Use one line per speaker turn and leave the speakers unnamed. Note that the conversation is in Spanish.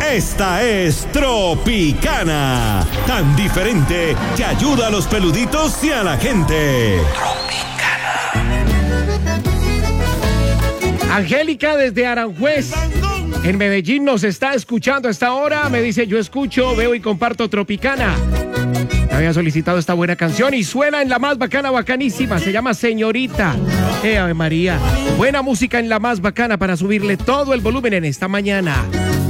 Esta es Tropicana, tan diferente que ayuda a los peluditos y a la gente.
Angélica desde Aranjuez, en Medellín, nos está escuchando a esta hora. Me dice: yo escucho, veo y comparto Tropicana. Había solicitado esta buena canción y suena en la más bacana, bacanísima. Se llama Señorita. Ave María. Buena música en la más bacana para subirle todo el volumen en esta mañana.